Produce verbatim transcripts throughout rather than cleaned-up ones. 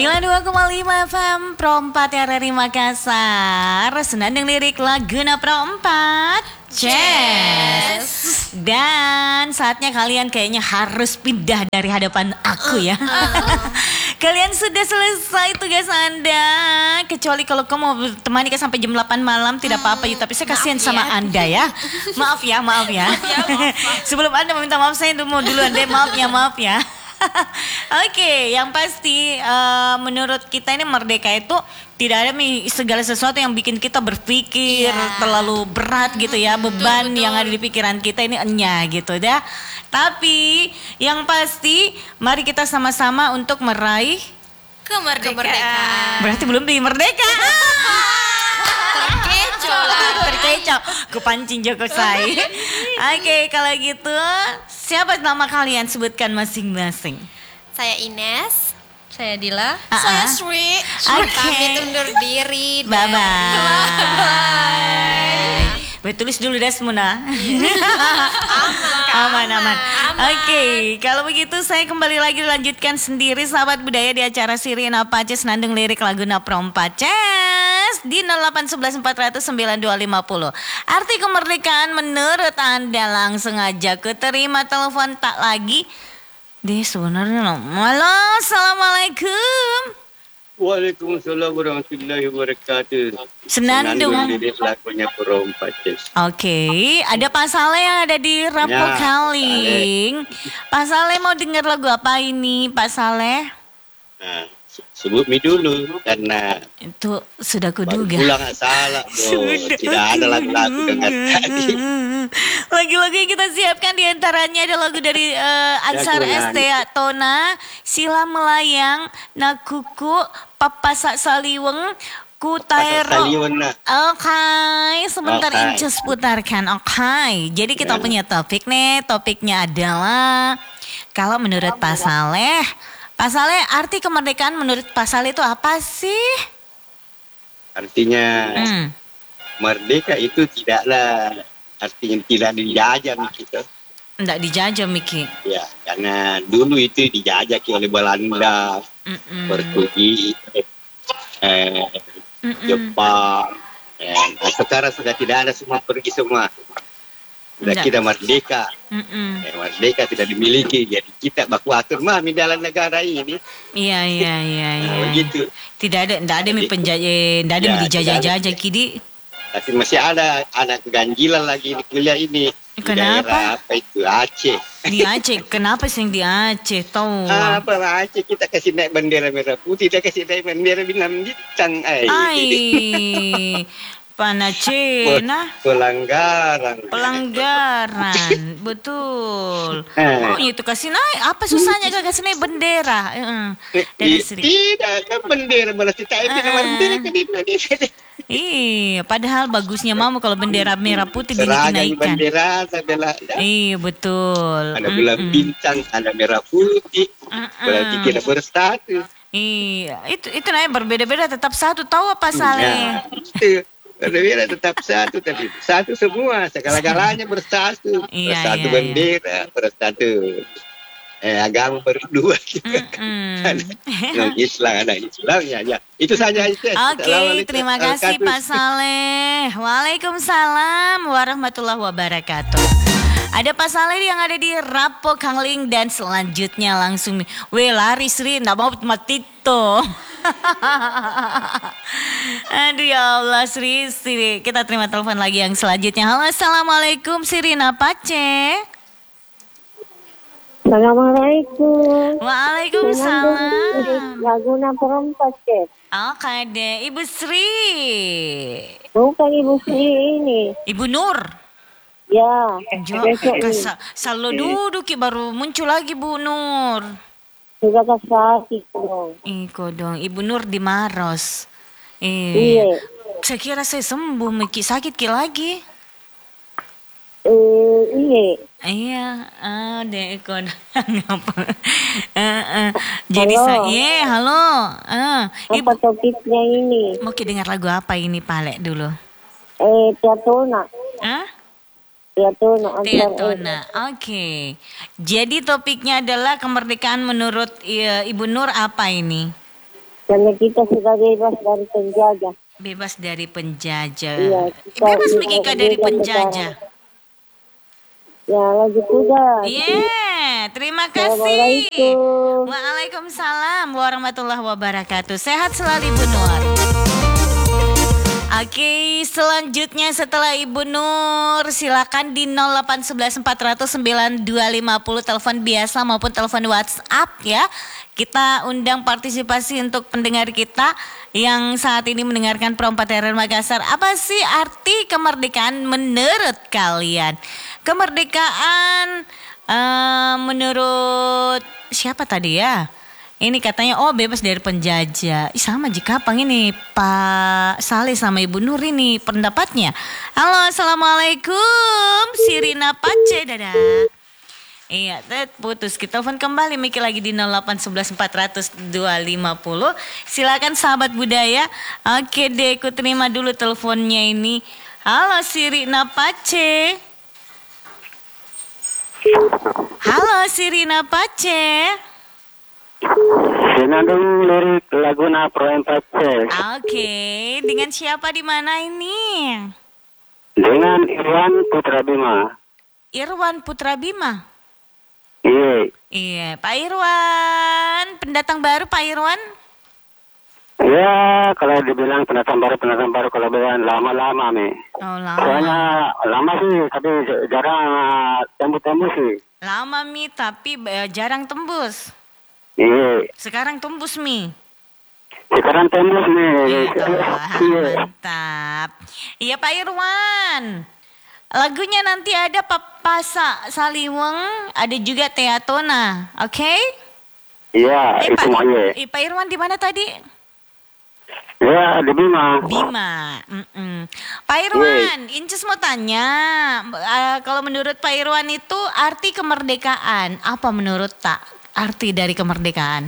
sembilan puluh dua koma lima F M Pro empat R R I Makassar. Senandung lirik Laguna Pro empat Jazz. Dan saatnya kalian kayaknya harus pindah dari hadapan aku ya. Kalian sudah selesai tugas Anda. Kecuali kalau kamu mau temani sampai jam delapan malam tidak apa-apa ya. Tapi saya kasihan Maaf sama ya. Anda ya. Maaf ya, maaf ya. Sebelum Anda meminta maaf saya mau duluan deh. Maaf ya, maaf ya. Oke, yang pasti uh, menurut kita ini merdeka itu tidak ada mi- segala sesuatu yang bikin kita berpikir Yeah. terlalu berat gitu ya, beban betul. yang ada di pikiran kita ini enya gitu ya. Tapi yang pasti mari kita sama-sama untuk meraih Kemerdekaan. berarti belum di merdeka. Terkecoh lah. Terkecoh, kepancing Joko Sai. Oke, kalau gitu siapa nama kalian sebutkan masing-masing? Saya Ines. Saya Dila. Ah, Saya ah. Sri. Oke. Kami undur diri. Bye dan- bye. Boleh tulis dulu Desmona. aman, aman. Oke, kalau begitu saya kembali lagi lanjutkan sendiri sahabat budaya di acara Sirina Paces Nandung Lirik Laguna Pro empat Jazz di nol delapan satu satu empat nol nol sembilan dua lima nol. Arti kemerdekaan menurut Anda langsung aja ke terima telepon tak lagi. Deh sebenarnya loh. Halo, assalamualaikum. Waalaikumsalam warahmatullahi wabarakatuh. Senandung. Lirik lagunya perompat. Oke, ada Pak Saleh yang ada di Rapo Ya, Kaling. Pak Saleh mau dengar lagu apa ini, Pak Saleh? Nah, se- sebut mi dulu karena Itu sudah baru kuduga. pulang nggak salah. Bro. Tidak ada lagu-lagu dengan tadi. Lagu-lagu yang kita siapkan diantaranya ada lagu dari eh, Ansar Ya, S T Tona, Sila Melayang, Nakuku, Papa Sak Saliweng, Pasal Kutairo. Saliwan lah. Oke, sebentar Oke. Incus putarkan. Oke, jadi kita Ya. punya topik nih. Topiknya adalah kalau menurut Pak Saleh, Pak Saleh arti kemerdekaan menurut Pak Saleh itu apa sih? Artinya Hmm. merdeka itu tidaklah artinya tidak dijajah mi kita. Nggak dijajah Miki. Ya, karena dulu itu dijajaki oleh Belanda, Mm-mm. Portugis, eh, Mm-mm. Jepang. Eh, nah, sekarang sudah tidak ada, semua pergi semua. Sudah Nggak. kita merdeka. Mm-mm. Eh, merdeka tidak dimiliki. Jadi kita baku atur mah di dalam negara ini. Iya iya iya Nah, iya. begitu. Tidak ada, tidak ada mi penjajah, tidak ada Ya, mi dijajah-jajah tidak ada. Kidi. Tapi masih ada anak keganjilan lagi di kuliah ini. Di Kenapa? daerah apa itu Aceh. Di Aceh, kenapa sih yang di Aceh? Tahu? Ah, apa Aceh kita kasih naik bendera merah putih, kita kasih naik bendera bintang bintang. Ay. Ai, Panacena. Pelanggaran. Pelanggaran, betul. Eh. Oh itu kasih naik, apa susahnya gak kasih naik bendera? Heeh. Dari I- sedikit. Tidak, kan bendera balas kita itu Ah. nama bendera kan di Indonesia. Iya, padahal bagusnya mamu kalau bendera merah putih Seragam dinaikkan. bendera, saya bela. Ya. Iya betul. Ada bilang Mm-mm. bintang, ada merah putih. Mm-mm. Berarti kita bersatu. Iya, itu itu namanya berbeda-beda tetap satu. Tahu apa Saleh? Nah, itu. Berbeda tetap satu tapi satu semua, segala-galanya bersatu. Iya, Bersatu iya, bendera, bersatu eh, agama berdua. Mm-mm. Non Islam, ada Islam ya, ya. Itu saja itu. Oke, terima kasih Pak Saleh. Waalaikumsalam warahmatullahi wabarakatuh. Ada Pak Saleh yang ada di Rapo Kangling dan selanjutnya langsung we lari Sri, nggak mau mati tuh. Aduh ya Allah Sri, Sri, kita terima telepon lagi yang selanjutnya. Halo, assalamualaikum Sirina Pace. Assalamualaikum. Waalaikumsalam. Laguna perempat, Cep. Oke deh, Ibu Sri. Bukan Ibu Sri ini. Ibu Nur. Ya, Jo, besok ini. kasa, selalu duduk ya, baru muncul lagi Bu Nur. Sudah kasih dong. Iko dong, Ibu Nur di Maros. Iya. Eh, saya kira saya sembuh, Miki sakit ki lagi. Eh, iya. Iya, ah, deh Iko ngapa? Eh, eh. Jadi Halo. saya, iya, halo. Ah, Ibu, Apa topiknya ini? mau ki dengar lagu apa ini, Palek dulu? Eh, Teatona. Hah? Teatona. Ansar Teatona, oke. Jadi topiknya adalah kemerdekaan menurut eh, Ibu Nur apa ini? Karena kita sudah bebas dari penjajah. Bebas dari penjajah. Iya, kita Bebas sudah Mika dari bebas penjajah. Ya, lanjut udah. Iya, terima kasih. Assalamualaikum. Waalaikumsalam warahmatullahi wabarakatuh. Sehat selalu Ibu Nur. Oke, selanjutnya setelah Ibu Nur, silakan di nol delapan satu satu empat nol nol sembilan dua lima nol telepon biasa maupun telepon WhatsApp ya. Kita undang partisipasi untuk pendengar kita yang saat ini mendengarkan Pro empat R R Makassar. Apa sih arti kemerdekaan menurut kalian? Kemerdekaan uh, menurut siapa tadi ya? Ini katanya oh bebas dari penjajah. Ih, sama jika pang ini Pak Saleh sama Ibu Nur ini pendapatnya. Halo, assalamualaikum. Sirina Pace, dadah. Iya, putus. Kita telepon kembali Miki lagi di nol delapan satu satu empat nol nol dua lima nol. Silakan sahabat budaya. Oke deh, aku terima dulu teleponnya ini. Halo Sirina Pace. Halo Sirina Pace. Senandung lirik Laguna Pro empat C. Oke, dengan siapa di mana ini? Dengan Irwan Putra Bima. Irwan Putra Bima. Iya. Iya, Pak Irwan, pendatang baru Pak Irwan. Ya, kalau dibilang pendatang baru, pendatang baru kalau bilang lama-lama nih. Oh, lama. Soalnya lama sih, tapi jarang tembus-tembus sih. Lama Mi, tapi eh, jarang tembus. Iya. Sekarang tembus Mi. Sekarang tembus nih. Gitu, Iya. mantap. Iya Pak Irwan. Lagunya nanti ada Papa Sa Saliweng, ada juga Teatona, oke? Okay? Iya, Eh, itu Pak, makanya. eh, Pak Irwan di mana tadi? Ya, di Bima. Bima. Mm-mm. Pak Irwan, Inces mau tanya, uh, kalau menurut Pak Irwan itu arti kemerdekaan, apa menurut tak arti dari kemerdekaan?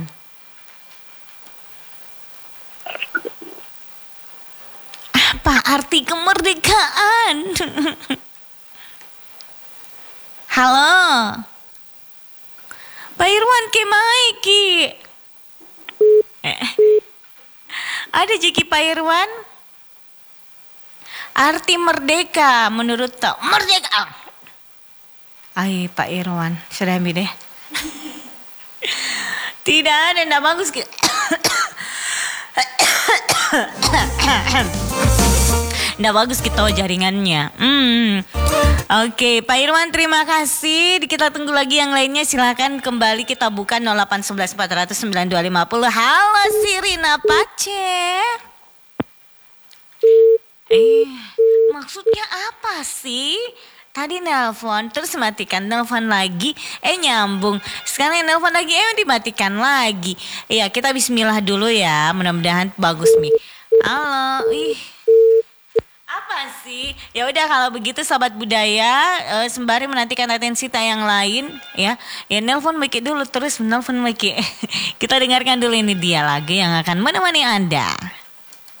Apa arti kemerdekaan? Halo, Pak Irwan kemai ki? Eh. Ada Jiki Pak Irwan? Arti merdeka menurut tak merdeka. Ay Pak Irwan, sudah ambil deh. Tidak ada, tidak bagus. Tidak bagus kita jaringannya. Hmm. Oke, Pak Irwan terima kasih. Kita tunggu lagi yang lainnya. Silakan kembali kita buka nol delapan satu satu empat nol nol sembilan dua lima nol. Halo Sirina Pace. Eh, maksudnya apa sih? Tadi nelpon terus matikan, nelpon lagi, eh nyambung. Sekarang nelpon lagi, eh dimatikan lagi. Iya, kita bismillah dulu ya. Mudah-mudahan bagus Mi. Halo, ih. Apa sih? Ya udah kalau begitu sahabat budaya, uh, sembari menantikan atensi tayang lain ya. Ya nelpon Miki dulu terus nelpon Miki. Kita dengarkan dulu ini dia lagi yang akan menemani Anda.